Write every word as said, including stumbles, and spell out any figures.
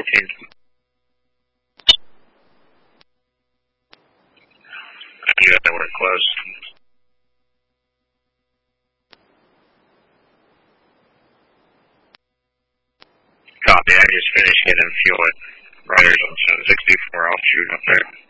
fourteen. You got that work close. Copy, I just finished getting fuel at Riders on seven sixty-four offshoot up there.